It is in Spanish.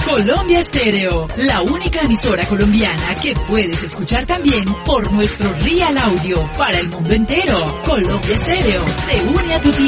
Colombia Estéreo, la única emisora colombiana que puedes escuchar también por nuestro Real Audio para el mundo entero. Colombia Estéreo, te une a tu